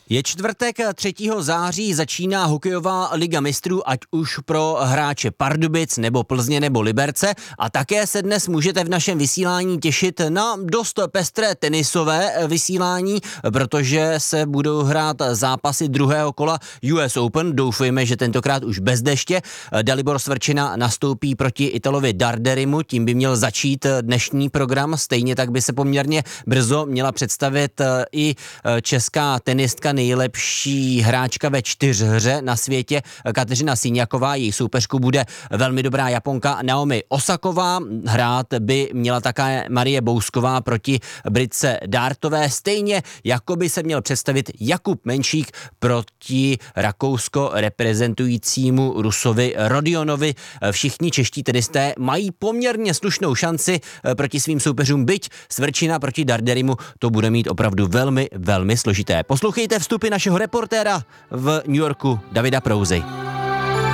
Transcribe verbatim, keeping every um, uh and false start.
Je čtvrtek třetího září, začíná hokejová liga mistrů, ať už pro hráče Pardubic nebo Plzně nebo Liberce, a také se dnes můžete v našem vysílání těšit na dost pestré tenisové vysílání, protože se budou hrát zápasy druhého kola U S Open. Doufejme, že tentokrát už bez deště. Dalibor Svrčina nastoupí proti Italovi Darderimu, tím by měl začít dnešní program. Stejně tak by se poměrně brzo měla představit i česká tenistka, nejlepší hráčka ve čtyřhře na světě, Kateřina Siniaková. Její soupeřku bude velmi dobrá Japonka Naomi Osaková. Hrát by měla také Marie Bousková proti Britce Dartové. Stejně jako by se měl představit Jakub Menšík proti Rakousko reprezentujícímu Rusovi Rodionovi. Všichni čeští tenisté mají poměrně slušnou šanci proti svým soupeřům, byť Svrčina proti Darderimu to bude mít opravdu velmi, velmi složité. Poslouchejte vstupy našeho reportéra v New Yorku Davida Prouzy.